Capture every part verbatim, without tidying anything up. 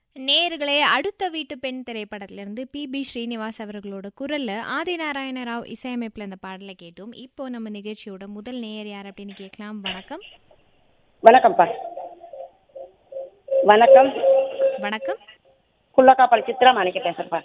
நேயர்களே, அடுத்த வீட்டு பெண் திரைப்படத்திலிருந்து பி பி ஸ்ரீனிவாஸ் அவர்களோட குரல்ல ஆதி நாராயண ராவ் இசையமைப்பில் அந்த பாடலை கேட்டோம். இப்போ நம்ம நிகழ்ச்சியோட முதல் நேயர் யார் அப்படின்னு கேட்கலாம். வணக்கம். வணக்கம்ப்பா. வணக்கம். வணக்கம். குள்ளக்காப்பால் சித்ரா மாணிக்க பேசுறப்பா.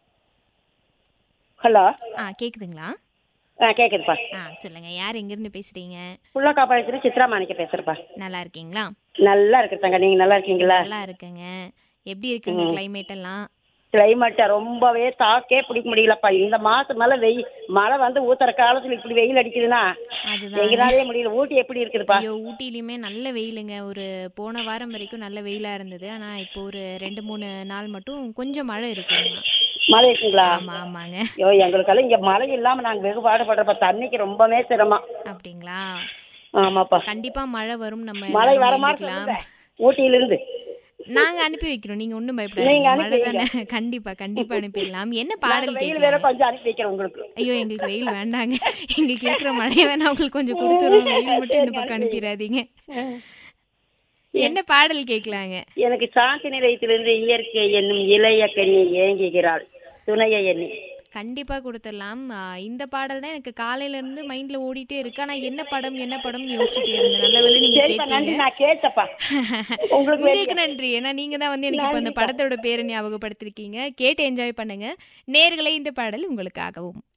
ஹலோ. ஆ கேக்குதுங்களா? ஆ கேக்குதுப்பா. ஆ சொல்லுங்க, யார் எங்கிருந்து பேசுறீங்க? குள்ளக்காப்பாளத்துல சித்ரா மாணிக்க பேசுறப்பா. நல்லா இருக்கீங்களா? நல்லா இருக்குதாங்க. நீங்க நல்லா இருக்கீங்களா? நல்லா இருக்குங்க. எப்படி இருக்குங்க கிளைமேட் எல்லாம்? கிளைமேட் ரொம்பவே தாக்கே பிடிக்க முடியலப்பா. இந்த மாசம் மேல வெயில் மழை வந்து ஊத்துற காலத்துல இப்படி வெயில் அடிக்குதுன்னா எங்களாலே முடியல. ஊட்டி எப்படி இருக்குதுப்பா? ஐயோ, ஊட்டிலுமே நல்ல வெயிலுங்க. ஒரு போன வாரம் வரைக்கும் நல்ல வெயிலா இருந்தது. ஆனா இப்போ ஒரு ரெண்டு மூணு நாள் மட்டும் கொஞ்சம் மழை இருக்குங்க. மழை இருக்குங்களா? ஆமா ஆமாங்க. ஐயோ, எங்களுக்கெல்லாம் இங்க மழை இல்லாம நாங்க வெகு பாடுபடுறப்ப. தண்ணிக்கு ரொம்பவே சிரமம். அப்படிங்களா? ஆமாப்பா. கண்டிப்பா மழை வரும். நம்ம மழை வர மாதிரி ஊட்டியில இருந்து நாங்க அனுப்பி வைக்கிறோம். நீங்க ஒண்ணும் பயப்படாதீங்க. மழை தானே. கண்டிப்பா கண்டிப்பா அனுப்பிடலாம். என்ன பாடல் கேட்கலாம்? கொஞ்சம் அனுப்பி வைக்கிறேன் உங்களுக்கு. ஐயோ, எங்களுக்கு வெயில் வேண்டாங்க. எங்களுக்கு இருக்கிற மழையை வேணா உங்களுக்கு கொஞ்சம் கொடுத்துருவோம். வெயில் மட்டும் இந்த பக்கம் அனுப்பிடாதீங்க. என்ன பாடல் கேட்கலாங்க? எனக்கு சாந்தி நிலையத்திலிருந்து இயற்கை என்னும் இளைய கண்ணி ஏங்குகிறாள் துணையை எண்ணி. கண்டிப்பா கொடுத்துடலாம். இந்த பாடல் தான் எனக்கு காலையில இருந்து மைண்ட்ல ஓடிட்டே இருக்கு. ஆனா என்ன படம் என்ன படம் யோசிச்சுட்டே இருந்தேன். நல்ல வேளை நீங்க கேட்டீங்க. உங்களுக்கு நன்றி. ஏன்னா நீங்க தான் வந்து எனக்கு இப்ப அந்த படத்தோட பேரை ஞாபகப்படுத்திருக்கீங்க. கேட்டு என்ஜாய் பண்ணுங்க நேயர்களே. இந்த பாடல் உங்களுக்காகவும்.